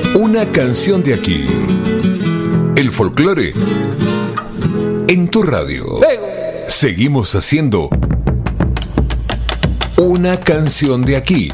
Una canción de aquí. El folclore en tu radio. Seguimos haciendo Una canción de aquí.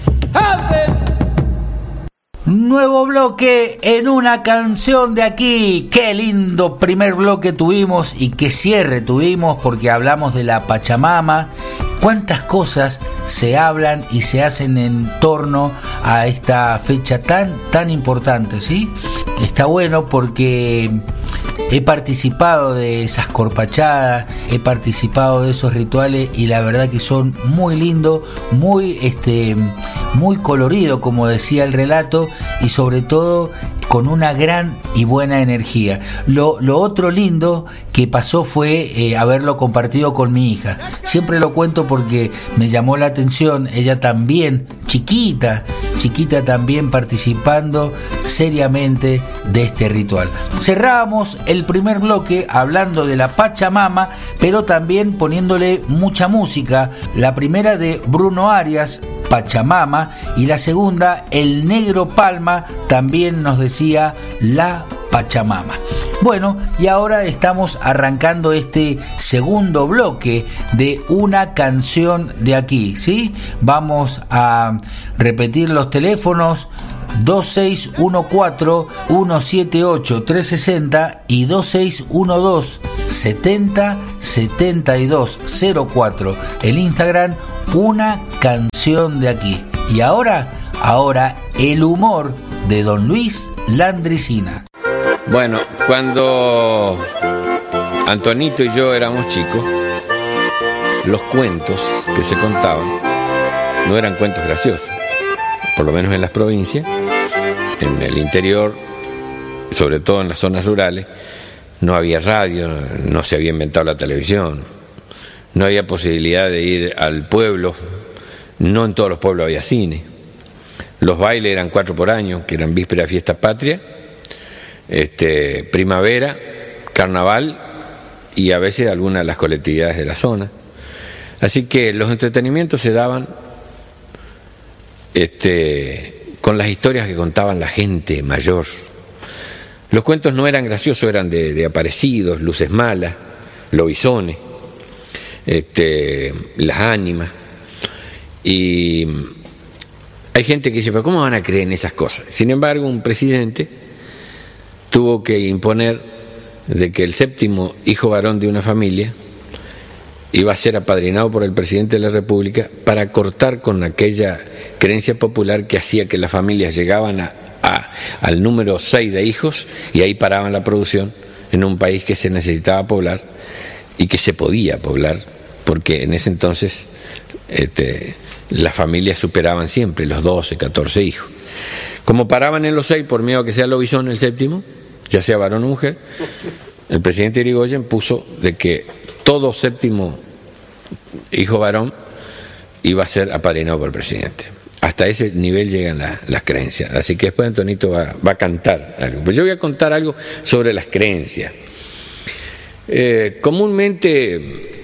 Nuevo bloque en Una canción de aquí. Qué lindo primer bloque tuvimos y qué cierre tuvimos, porque hablamos de la Pachamama. Cuántas cosas se hablan y se hacen en torno a esta fecha tan importante, ¿sí? Está bueno porque he participado de esas corpachadas, he participado de esos rituales y la verdad que son muy lindos, muy coloridos, como decía el relato, y sobre todo con una gran y buena energía. Lo otro lindo que pasó fue haberlo compartido con mi hija. Siempre lo cuento porque me llamó la atención, ella también, chiquita también, participando seriamente de este ritual. Cerramos el primer bloque hablando de la Pachamama, pero también poniéndole mucha música. La primera de Bruno Arias, Pachamama, y la segunda, El Negro Palma, también nos decía la Pachamama. Bueno, y ahora estamos arrancando este segundo bloque de Una canción de aquí, ¿sí? Vamos a repetir los teléfonos: 2614-178-360 y 2612-707204. El Instagram, Una canción de aquí. Y ahora el humor de don Luis Landricina. Bueno, cuando Antonito y yo éramos chicos, los cuentos que se contaban no eran cuentos graciosos, por lo menos en las provincias. En el interior, sobre todo en las zonas rurales, no había radio, no se había inventado la televisión, no había posibilidad de ir al pueblo, no en todos los pueblos había cine. Los bailes eran 4 por año, que eran víspera de fiesta patria, primavera, carnaval y a veces algunas de las colectividades de la zona. Así que los entretenimientos se daban con las historias que contaban la gente mayor. Los cuentos no eran graciosos, eran de aparecidos, luces malas, lobisones, las ánimas. Y hay gente que dice, pero ¿cómo van a creer en esas cosas? Sin embargo, un presidente tuvo que imponer de que el séptimo hijo varón de una familia iba a ser apadrinado por el presidente de la República para cortar con aquella creencia popular que hacía que las familias llegaban al número 6 de hijos y ahí paraban la producción en un país que se necesitaba poblar y que se podía poblar, porque en ese entonces las familias superaban siempre los 12, 14 hijos. Como paraban en los 6 por miedo a que sea lobizón el séptimo, ya sea varón o mujer, el presidente Irigoyen puso de que todo séptimo hijo varón iba a ser apadrinado por el presidente. Hasta ese nivel llegan las creencias. Así que después Antonito va a cantar algo. Pues yo voy a contar algo sobre las creencias. Comúnmente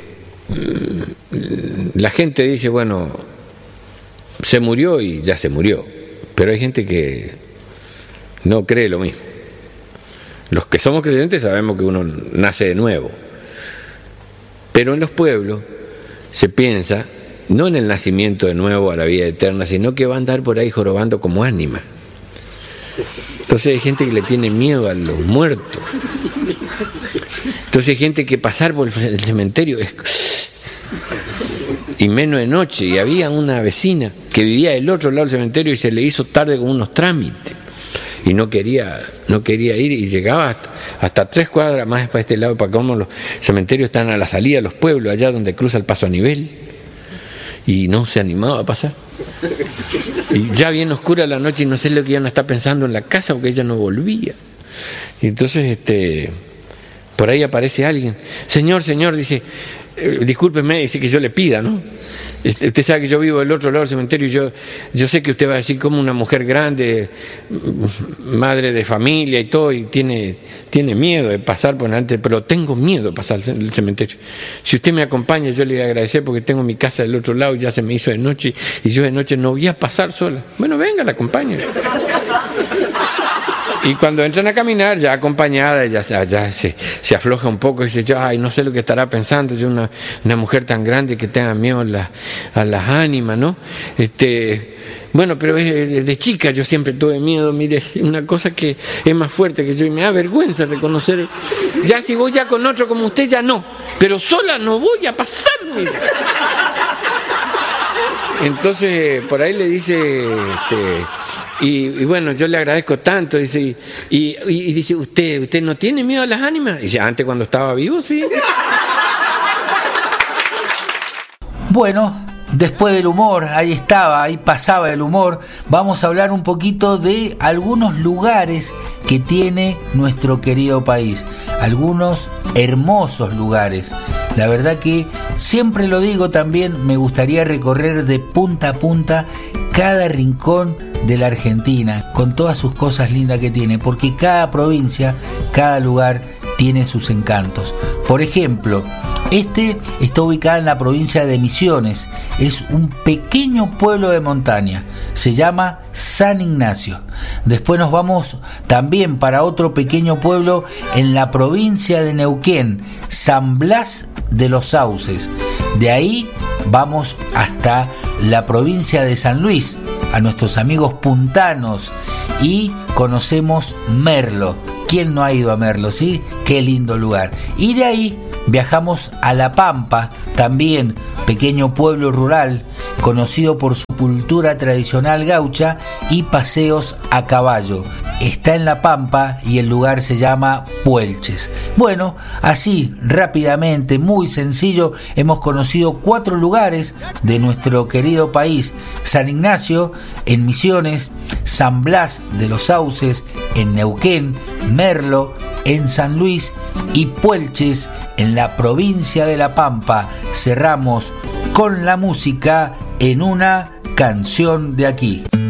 la gente dice, bueno, se murió y ya se murió. Pero hay gente que no cree lo mismo. Los que somos creyentes sabemos que uno nace de nuevo. Pero en los pueblos se piensa no en el nacimiento de nuevo a la vida eterna, sino que va a andar por ahí jorobando como ánima. Entonces hay gente que le tiene miedo a los muertos. Entonces hay gente que pasar por el cementerio es... y menos de noche. Y había una vecina que vivía del otro lado del cementerio y se le hizo tarde con unos trámites. Y no quería ir y llegaba hasta 3 cuadras más para este lado, para como los cementerios están a la salida de los pueblos, allá donde cruza el paso a nivel, y no se animaba a pasar. Y ya bien oscura la noche y no sé lo que iban a estar pensando en la casa porque ella no volvía. Y entonces por ahí aparece alguien. Señor, dice, discúlpeme, dice que yo le pida, ¿no? Usted sabe que yo vivo del otro lado del cementerio y yo sé que usted va a decir como una mujer grande, madre de familia y todo, y tiene miedo de pasar por delante, pero tengo miedo de pasar el cementerio. Si usted me acompaña, yo le voy a agradecer porque tengo mi casa del otro lado y ya se me hizo de noche y yo de noche no voy a pasar sola. Bueno, venga, la acompaño. Y cuando entran a caminar, ya acompañada, ya se afloja un poco y dice, ay, no sé lo que estará pensando, yo una mujer tan grande que tenga miedo a las ánimas, ¿no? Bueno, pero de chica yo siempre tuve miedo, mire, una cosa que es más fuerte que yo y me da vergüenza reconocer. Ya si voy ya con otro como usted, ya no, pero sola no voy a pasar, mire. Entonces, por ahí le dice... Y bueno, yo le agradezco tanto, dice, y dice, ¿usted no tiene miedo a las ánimas? Y dice, antes cuando estaba vivo, sí. Bueno, después del humor, ahí pasaba el humor, vamos a hablar un poquito de algunos lugares que tiene nuestro querido país, algunos hermosos lugares. La verdad que siempre lo digo también, me gustaría recorrer de punta a punta cada rincón de la Argentina, con todas sus cosas lindas que tiene, porque cada provincia, cada lugar tiene sus encantos. Por ejemplo, está ubicado en la provincia de Misiones, es un pequeño pueblo de montaña, se llama San Ignacio. Después nos vamos también para otro pequeño pueblo en la provincia de Neuquén, San Blas de los Sauces. De ahí vamos hasta la provincia de San Luis, a nuestros amigos puntanos, y conocemos Merlo. ¿Quién no ha ido a Merlo, sí? Qué lindo lugar. Y de ahí viajamos a La Pampa, también pequeño pueblo rural, conocido por su cultura tradicional gaucha y paseos a caballo. Está en La Pampa y el lugar se llama Puelches. Bueno, así rápidamente, muy sencillo, hemos conocido 4 lugares de nuestro querido país: San Ignacio en Misiones, San Blas de los Sauces en Neuquén, Merlo en San Luis y Puelches en la provincia de La Pampa. Cerramos con la música en una canción de aquí.